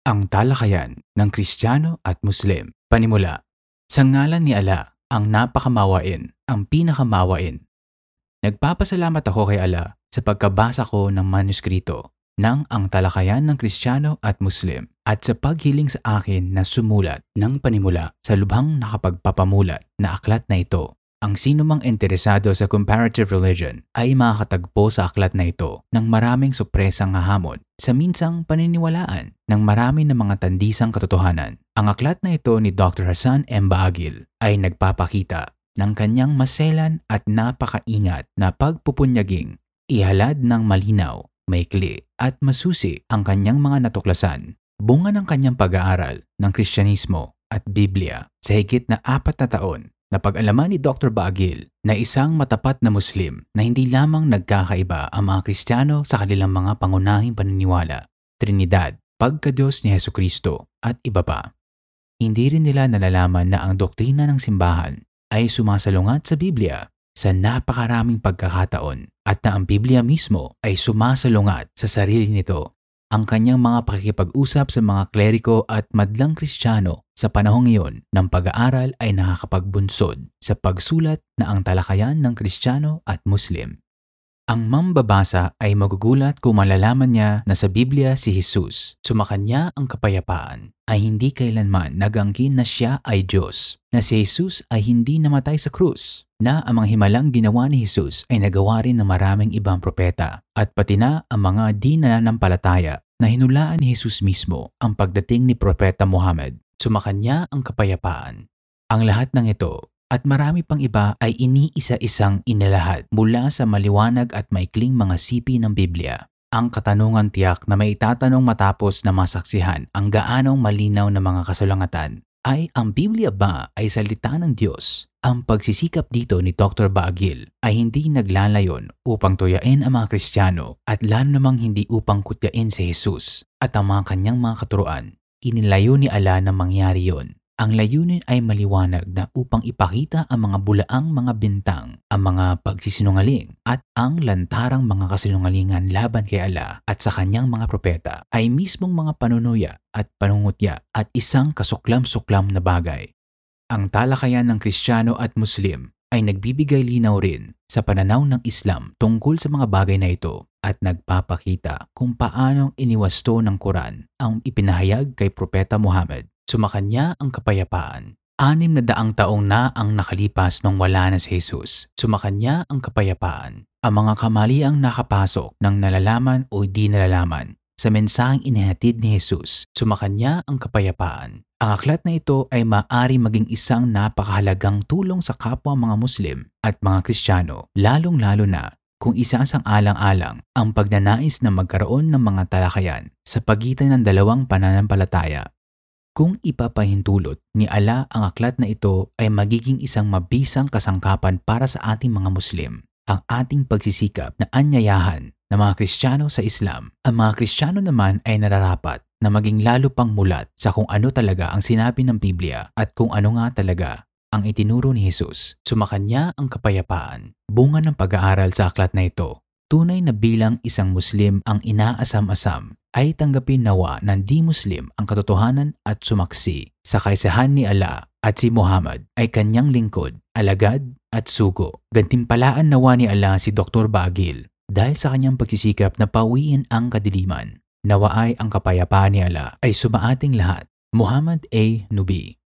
Ang talakayan ng Kristiyano at Muslim. Panimula. Sa ngalan ni Allah, ang napakamawain, ang pinakamawain. Nagpapasalamat ako kay Allah sa pagkabasa ko ng manuskrito ng ang talakayan ng Kristiyano at Muslim at sa paghiling sa akin na sumulat ng panimula sa lubhang nakapagpapamulat na aklat na ito. Ang sinumang interesado sa comparative religion ay makakatagpo sa aklat na ito ng maraming sorpresang hahamon sa minsang paniniwalaan ng marami ng mga tandisang katotohanan. Ang aklat na ito ni Dr. Hassan M. Baagil ay nagpapakita ng kanyang maselan at napakaingat na pagpupunyaging ihalad ng malinaw, maikli at masusi ang kanyang mga natuklasan. Bunga ng kanyang pag-aaral ng Kristyanismo at Biblia sa higit na 4 na taon. Napag-alaman ni Dr. Baagil na isang matapat na Muslim na hindi lamang nagkakaiba ang mga Kristiyano sa kanilang mga pangunahing paniniwala, Trinidad, pagka-Diyos ni Hesukristo at iba pa. Hindi rin nila nalalaman na ang doktrina ng simbahan ay sumasalungat sa Biblia sa napakaraming pagkakataon at na ang Biblia mismo ay sumasalungat sa sarili nito. Ang kanyang mga pakikipag-usap sa mga kleriko at madlang Kristiyano sa panahong iyon ng pag-aaral ay nakakapagbunsod sa pagsulat na ang talakayan ng Kristiyano at Muslim. Ang mambabasa ay magugulat kung malalaman niya na sa Biblia si Jesus, sumakanya ang kapayapaan, ay hindi kailanman nagangkin na siya ay Diyos, na si Jesus ay hindi namatay sa krus, na ang mga himalang ginawa ni Jesus ay nagawa rin ng maraming ibang propeta, at pati na ang mga di nananampalataya na hinulaan ni Jesus mismo ang pagdating ni Propeta Muhammad, sumakanya ang kapayapaan. Ang lahat ng ito at marami pang iba ay iniisa-isang inilahad mula sa maliwanag at maikling mga sipi ng Biblia. Ang katanungan tiyak na may itatanong matapos na masaksihan ang gaanong malinaw na mga kasulangatan ay ang Biblia ba ay salita ng Diyos? Ang pagsisikap dito ni Dr. Baagil ay hindi naglalayon upang tuyain ang mga Kristiyano at lalo namang hindi upang kutyain si Jesus at ang mga kanyang mga katuruan. Inilayo ni Allah na mangyari yon. Ang layunin ay maliwanag na upang ipakita ang mga bulaang mga bintang, ang mga pagsisinungaling at ang lantarang mga kasinungalingan laban kay Allah at sa kanyang mga propeta ay mismong mga panunuya at panungutya at isang kasuklam-suklam na bagay. Ang talakayan ng Kristiyano at Muslim ay nagbibigay linaw rin sa pananaw ng Islam tungkol sa mga bagay na ito at nagpapakita kung paanong iniwasto ng Quran ang ipinahayag kay Propeta Muhammad. Sumakanya ang kapayapaan. 600 taong na ang nakalipas nung wala na si Jesus. Sumakanya ang kapayapaan. Ang mga kamaliang nakapasok ng nalalaman o di nalalaman sa mensaheng inihatid ni Jesus. Sumakanya ang kapayapaan. Ang aklat na ito ay maaari maging isang napakahalagang tulong sa kapwa mga Muslim at mga Kristiyano, lalong-lalo na kung isasang-alang-alang ang pagnanais na magkaroon ng mga talakayan sa pagitan ng dalawang pananampalataya. Kung ipapahintulot ni Allah ang aklat na ito ay magiging isang mabisang kasangkapan para sa ating mga Muslim. Ang ating pagsisikap na anyayahan ng mga Kristiyano sa Islam. Ang mga Kristiyano naman ay nararapat na maging lalo pang mulat sa kung ano talaga ang sinabi ng Biblia at kung ano nga talaga ang itinuro ni Jesus. Sumakanya ang kapayapaan. Bunga ng pag-aaral sa aklat na ito. Tunay na bilang isang Muslim ang inaasam-asam ay tanggapin nawa ng di-Muslim ang katotohanan at sumaksi sa kaisahan ni Allah at si Muhammad ay kanyang lingkod, alagad at sugo. Gantimpalaan nawa ni Allah si Dr. Baagil dahil sa kanyang pagsisikap na pawiin ang kadiliman. Nawa ay ang kapayapaan ni Allah ay sumaating lahat. Muhammad A. Nubi.